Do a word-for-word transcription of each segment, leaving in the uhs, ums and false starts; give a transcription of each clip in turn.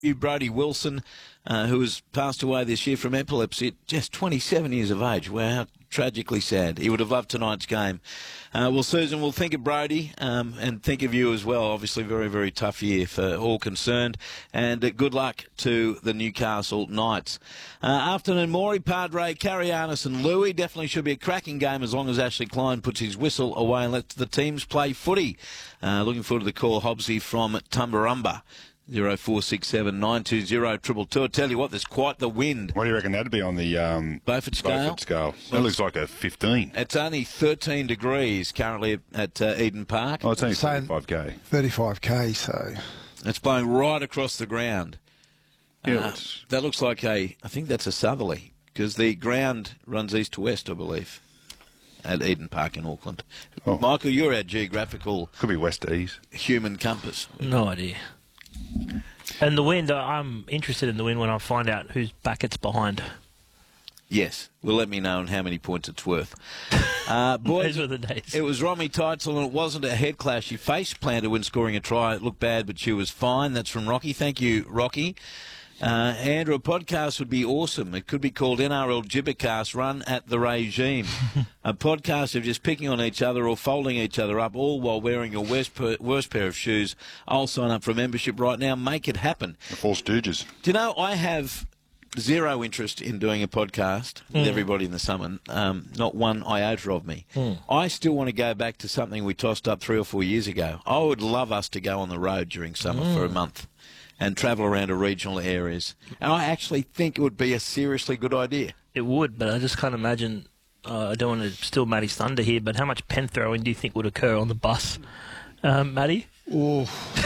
Brodie Wilson, uh, who has passed away this year from epilepsy at just twenty-seven years of age. Wow, how tragically sad. He would have loved tonight's game. Uh, well, Susan, we'll think of Brodie um, and think of you as well. Obviously, very, very tough year for all concerned. And uh, good luck to the Newcastle Knights. Uh, afternoon, Maury, Padre, Carianis and Louis. Definitely should be a cracking game as long as Ashley Klein puts his whistle away and lets the teams play footy. Uh, looking forward to the call, Hobbsy from Tumbarumba. zero four six seven nine two zero triple two. I tell you what, there's quite the wind. What do you reckon that'd be on the um, Beaufort scale? Beaufort scale. That looks like a fifteen. It's only thirteen degrees currently at uh, Eden Park. Oh, it's only thirty-five K. thirty-five K, so... It's blowing right across the ground. Yeah, uh, that looks like a, I think that's a southerly, because the ground runs east to west, I believe, at Eden Park in Auckland. Oh. Michael, you're our geographical... Could be west to east. ...human compass. No idea. And the wind, I'm interested in the wind when I find out whose back it's behind. Yes, well, let me know on how many points it's worth. Uh, boys, Those were the days. It was Romy Teitzel, and it wasn't a head clash. She face planted when scoring a try. It looked bad, but she was fine. That's from Rocky. Thank you, Rocky. Uh, Andrew, a podcast would be awesome. It could be called N R L Gibbercast Run at the Regime. A podcast of just picking on each other or folding each other up, all while wearing your worst, per, worst pair of shoes. I'll sign up for a membership right now. Make it happen. The Four Stooges. Do you know, I have zero interest in doing a podcast with Mm. everybody in the summer, um, not one iota of me. Mm. I still want to go back to something we tossed up three or four years ago. I would love us to go on the road during summer Mm. for a month and travel around to regional areas. And I actually think it would be a seriously good idea. It would, but I just can't imagine. Uh, I don't want to steal Matty's thunder here, but how much pen throwing do you think would occur on the bus, um, Matty? Oh.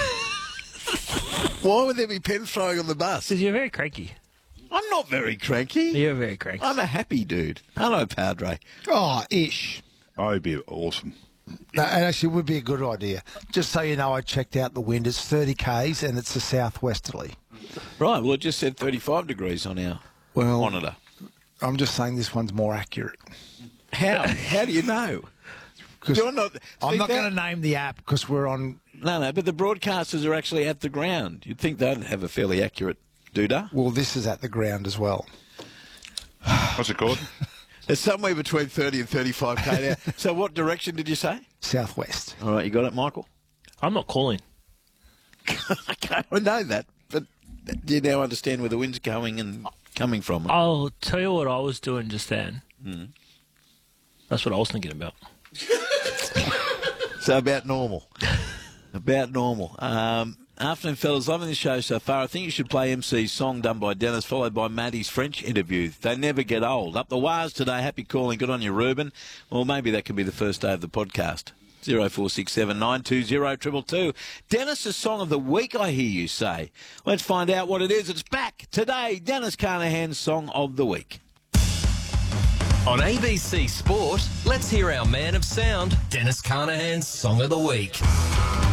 Why would there be pen throwing on the bus? Because you're very cranky. I'm not very cranky. You're very cranky. I'm a happy dude. Hello, Padre. Oh, ish. Oh, it'd be awesome. No, it actually would be a good idea. Just so you know, I checked out the wind. It's thirty Ks and it's a southwesterly. Right, well, it just said thirty-five degrees on our Well, monitor. I'm just saying this one's more accurate. How? How do you know? 'Cause You're not, I'm see, not that- going to name the app because we're on... No, no, but the broadcasters are actually at the ground. You'd think they'd have a fairly accurate doodah. Well, this is at the ground as well. What's it called? It's somewhere between thirty and thirty-five K now. So what direction did you say? Southwest. All right, you got it, Michael? I'm not calling. Okay, I know that, but do you now understand where the wind's going and coming from? I'll tell you what I was doing just then. Mm. That's what I was thinking about. So about normal. About normal. Um, afternoon, fellas. Loving the show so far. I think you should play M C's song done by Dennis, followed by Maddie's French interview. They never get old. Up the wires today. Happy calling. Good on you, Ruben. Well, maybe that could be the first day of the podcast. zero four six seven nine two zero triple two. Dennis's song of the week, I hear you say. Let's find out what it is. It's back today. Dennis Carnahan's song of the week. On A B C Sport, let's hear our man of sound, Dennis Carnahan's Song of the Week.